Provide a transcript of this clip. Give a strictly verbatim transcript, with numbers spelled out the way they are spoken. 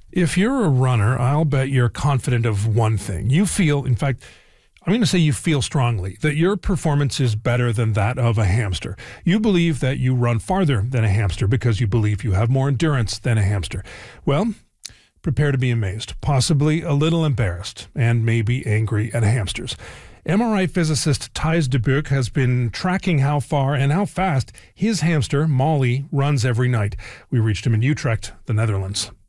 If you're a runner, I'll bet you're confident of one thing. You feel, in fact, I'm going to say you feel strongly that your performance is better than that of a hamster. You believe that you run farther than a hamster because you believe you have more endurance than a hamster. Well, prepare to be amazed, possibly a little embarrassed, and maybe angry at hamsters. M R I physicist Thijs de Beuk has been tracking how far and how fast his hamster, Molly, runs every night. We reached him in Utrecht, the Netherlands.